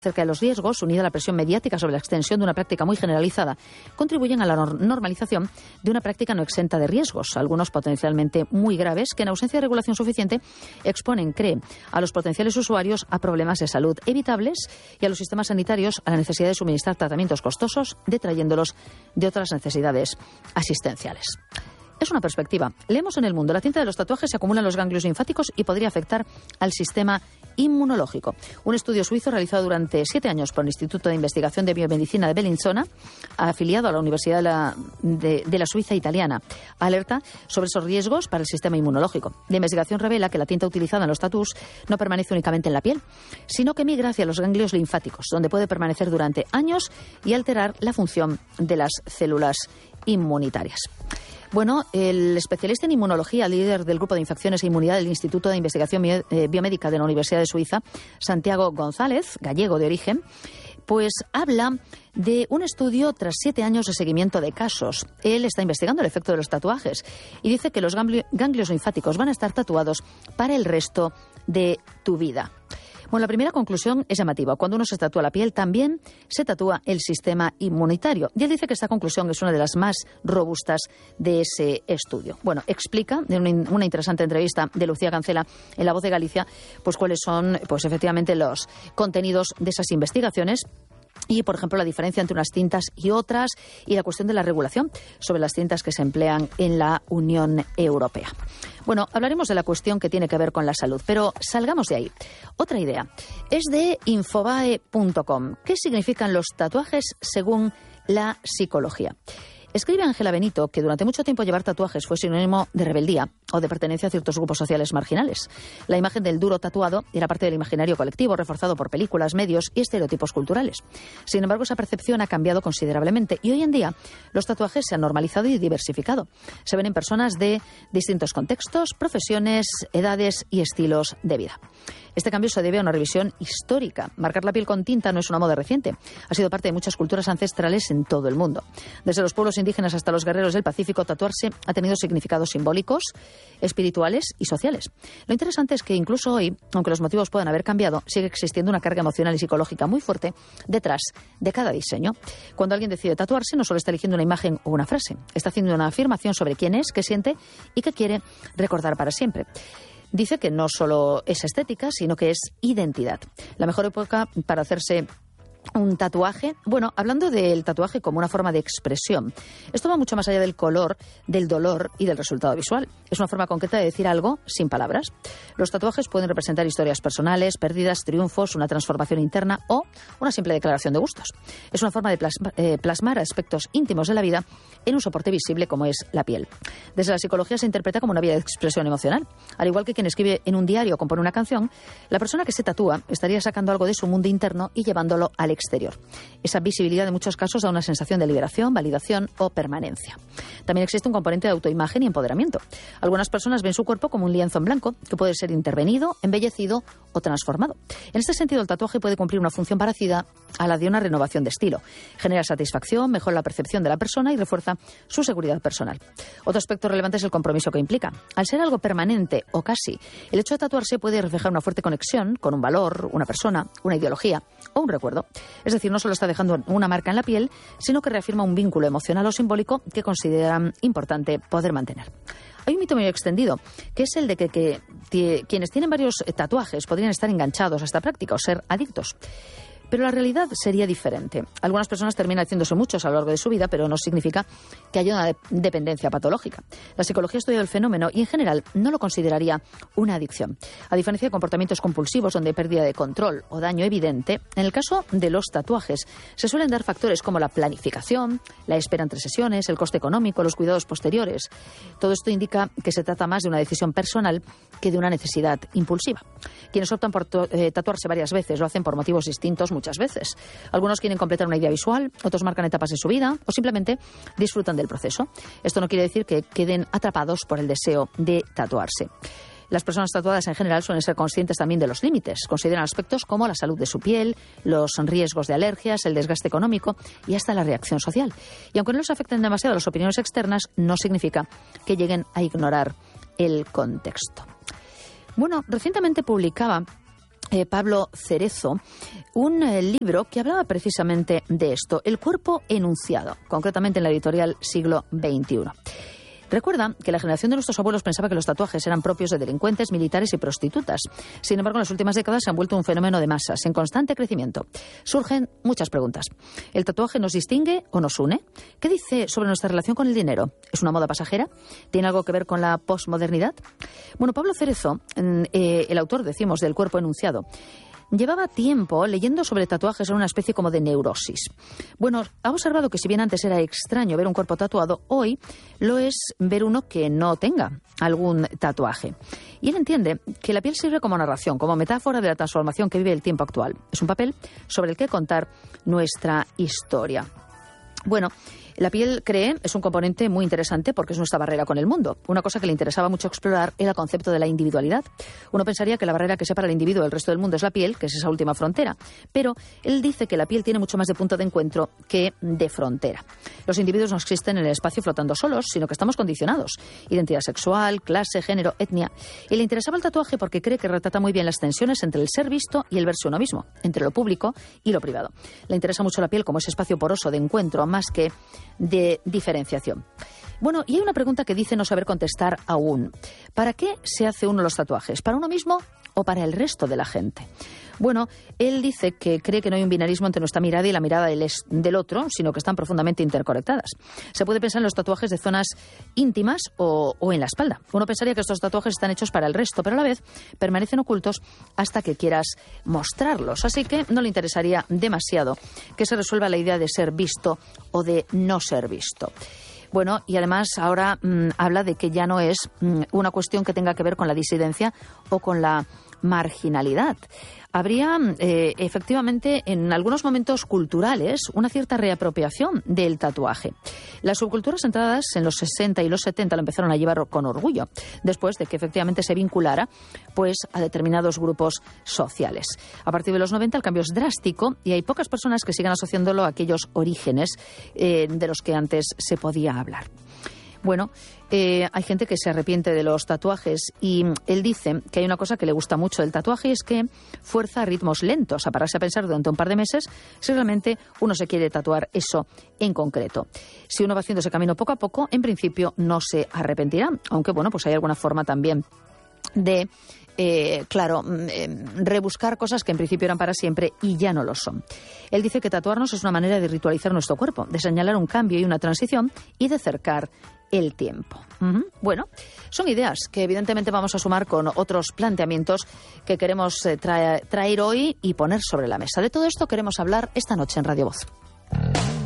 Acerca de los riesgos, unida a la presión mediática sobre la extensión de una práctica muy generalizada, contribuyen a la normalización de una práctica no exenta de riesgos, algunos potencialmente muy graves, que en ausencia de regulación suficiente exponen, a los potenciales usuarios a problemas de salud evitables y a los sistemas sanitarios a la necesidad de suministrar tratamientos costosos, detrayéndolos de otras necesidades asistenciales. Es una perspectiva. Leemos en El Mundo: la tinta de los tatuajes se acumula en los ganglios linfáticos y podría afectar al sistema inmunológico. Un estudio suizo realizado durante 7 años por el Instituto de Investigación de Biomedicina de Bellinzona, afiliado a la Universidad de la Suiza italiana, alerta sobre esos riesgos para el sistema inmunológico. La investigación revela que la tinta utilizada en los tatús no permanece únicamente en la piel, sino que migra hacia los ganglios linfáticos, donde puede permanecer durante años y alterar la función de las células inmunitarias. Bueno, el especialista en inmunología, líder del Grupo de Infecciones e Inmunidad del Instituto de Investigación Biomédica de la Universidad de Suiza, Santiago González, gallego de origen, pues habla de un estudio tras 7 años de seguimiento de casos. Él está investigando el efecto de los tatuajes y dice que los ganglios linfáticos van a estar tatuados para el resto de tu vida. Bueno, la primera conclusión es llamativa. Cuando uno se tatúa la piel, también se tatúa el sistema inmunitario. Y él dice que esta conclusión es una de las más robustas de ese estudio. Bueno, explica en una interesante entrevista de Lucía Cancela en La Voz de Galicia, pues cuáles son, pues efectivamente, los contenidos de esas investigaciones. Y, por ejemplo, la diferencia entre unas tintas y otras y la cuestión de la regulación sobre las tintas que se emplean en la Unión Europea. Bueno, hablaremos de la cuestión que tiene que ver con la salud, pero salgamos de ahí. Otra idea es de Infobae.com. ¿Qué significan los tatuajes según la psicología? Escribe Ángela Benito que durante mucho tiempo llevar tatuajes fue sinónimo de rebeldía o de pertenencia a ciertos grupos sociales marginales. La imagen del duro tatuado era parte del imaginario colectivo, reforzado por películas, medios y estereotipos culturales. Sin embargo, esa percepción ha cambiado considerablemente y hoy en día los tatuajes se han normalizado y diversificado. Se ven en personas de distintos contextos, profesiones, edades y estilos de vida. Este cambio se debe a una revisión histórica. Marcar la piel con tinta no es una moda reciente. Ha sido parte de muchas culturas ancestrales en todo el mundo. Desde los pueblos indígenas hasta los guerreros del Pacífico, tatuarse ha tenido significados simbólicos, espirituales y sociales. Lo interesante es que incluso hoy, aunque los motivos puedan haber cambiado, sigue existiendo una carga emocional y psicológica muy fuerte detrás de cada diseño. Cuando alguien decide tatuarse, no solo está eligiendo una imagen o una frase, está haciendo una afirmación sobre quién es, qué siente y qué quiere recordar para siempre. Dice que no solo es estética, sino que es identidad. La mejor época para hacerse un tatuaje, bueno, hablando del tatuaje como una forma de expresión, esto va mucho más allá del color, del dolor y del resultado visual. Es una forma concreta de decir algo sin palabras. Los tatuajes pueden representar historias personales, pérdidas, triunfos, una transformación interna o una simple declaración de gustos. Es una forma de plasmar aspectos íntimos de la vida en un soporte visible como es la piel. Desde la psicología se interpreta como una vía de expresión emocional. Al igual que quien escribe en un diario o compone una canción, la persona que se tatúa estaría sacando algo de su mundo interno y llevándolo al exterior. Esa visibilidad en muchos casos da una sensación de liberación, validación o permanencia. También existe un componente de autoimagen y empoderamiento. Algunas personas ven su cuerpo como un lienzo en blanco que puede ser intervenido, embellecido o transformado. En este sentido, el tatuaje puede cumplir una función parecida a la de una renovación de estilo. Genera satisfacción, mejora la percepción de la persona y refuerza su seguridad personal. Otro aspecto relevante es el compromiso que implica. Al ser algo permanente o casi, el hecho de tatuarse puede reflejar una fuerte conexión con un valor, una persona, una ideología o un recuerdo. Es decir, no solo está dejando una marca en la piel, sino que reafirma un vínculo emocional o simbólico que consideran importante poder mantener. Hay un mito muy extendido, que es el de que quienes tienen varios tatuajes podrían estar enganchados a esta práctica o ser adictos. Pero la realidad sería diferente. Algunas personas terminan haciéndose muchos a lo largo de su vida, pero no significa que haya una dependencia patológica. La psicología estudia el fenómeno y, en general, no lo consideraría una adicción. A diferencia de comportamientos compulsivos donde hay pérdida de control o daño evidente, en el caso de los tatuajes se suelen dar factores como la planificación, la espera entre sesiones, el coste económico, los cuidados posteriores. Todo esto indica que se trata más de una decisión personal que de una necesidad impulsiva. Quienes optan por tatuarse varias veces lo hacen por motivos distintos muchas veces. Algunos quieren completar una idea visual, otros marcan etapas de su vida o simplemente disfrutan del proceso. Esto no quiere decir que queden atrapados por el deseo de tatuarse. Las personas tatuadas en general suelen ser conscientes también de los límites. Consideran aspectos como la salud de su piel, los riesgos de alergias, el desgaste económico y hasta la reacción social. Y aunque no les afecten demasiado las opiniones externas, no significa que lleguen a ignorar el contexto. Bueno, recientemente publicaba Pablo Cerezo, un libro que hablaba precisamente de esto, El cuerpo enunciado, concretamente en la editorial Siglo XXI. Recuerda que la generación de nuestros abuelos pensaba que los tatuajes eran propios de delincuentes, militares y prostitutas. Sin embargo, en las últimas décadas se han vuelto un fenómeno de masas en constante crecimiento. Surgen muchas preguntas. ¿El tatuaje nos distingue o nos une? ¿Qué dice sobre nuestra relación con el dinero? ¿Es una moda pasajera? ¿Tiene algo que ver con la posmodernidad? Bueno, Pablo Cerezo, el autor, decimos, del cuerpo enunciado, llevaba tiempo leyendo sobre tatuajes en una especie como de neurosis. Bueno, ha observado que si bien antes era extraño ver un cuerpo tatuado, hoy lo es ver uno que no tenga algún tatuaje. Y él entiende que la piel sirve como narración, como metáfora de la transformación que vive el tiempo actual. Es un papel sobre el que contar nuestra historia. Bueno, la piel, cree, es un componente muy interesante porque es nuestra barrera con el mundo. Una cosa que le interesaba mucho explorar era el concepto de la individualidad. Uno pensaría que la barrera que separa al individuo del resto del mundo es la piel, que es esa última frontera. Pero él dice que la piel tiene mucho más de punto de encuentro que de frontera. Los individuos no existen en el espacio flotando solos, sino que estamos condicionados. Identidad sexual, clase, género, etnia. Y le interesaba el tatuaje porque cree que retrata muy bien las tensiones entre el ser visto y el verse uno mismo, entre lo público y lo privado. Le interesa mucho la piel como ese espacio poroso de encuentro, más que de diferenciación. Bueno, y hay una pregunta que dice no saber contestar aún. ¿Para qué se hace uno los tatuajes? ¿Para uno mismo o para el resto de la gente? Bueno, él dice que cree que no hay un binarismo entre nuestra mirada y la mirada del otro, sino que están profundamente interconectadas. Se puede pensar en los tatuajes de zonas íntimas o en la espalda. Uno pensaría que estos tatuajes están hechos para el resto, pero a la vez permanecen ocultos hasta que quieras mostrarlos. Así que no le interesaría demasiado que se resuelva la idea de ser visto o de no ser visto. Bueno, y además ahora habla de que ya no es una cuestión que tenga que ver con la disidencia o con la marginalidad. Habría efectivamente en algunos momentos culturales una cierta reapropiación del tatuaje. Las subculturas entradas en los 60 y los 70 lo empezaron a llevar con orgullo, después de que efectivamente se vinculara pues a determinados grupos sociales. A partir de los 90 el cambio es drástico y hay pocas personas que sigan asociándolo a aquellos orígenes de los que antes se podía hablar. Bueno, hay gente que se arrepiente de los tatuajes y él dice que hay una cosa que le gusta mucho del tatuaje y es que fuerza ritmos lentos, a pararse a pensar durante un par de meses si realmente uno se quiere tatuar eso en concreto. Si uno va haciendo ese camino poco a poco, en principio no se arrepentirá, aunque bueno, pues hay alguna forma también de rebuscar cosas que en principio eran para siempre y ya no lo son. Él dice que tatuarnos es una manera de ritualizar nuestro cuerpo, de señalar un cambio y una transición y de acercar el tiempo. Bueno, son ideas que evidentemente vamos a sumar con otros planteamientos que queremos traer hoy y poner sobre la mesa. De todo esto queremos hablar esta noche en Radio Voz.